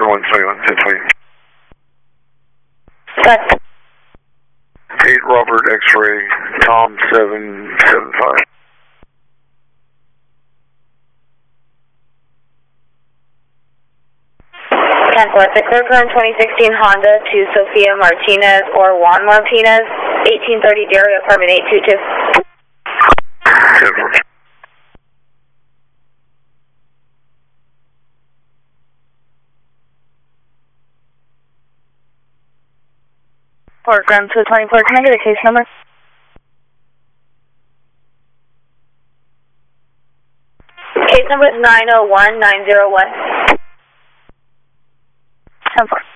Parker 121, 1020. Got 8 Robert X-ray, Tom 775. Cancel. Kirkland 2016 Honda to Sophia Martinez or Juan Martinez, 1830 Dairy, apartment 822. Port Ground 224, can I get a case number? Case number is 901901. 10-4.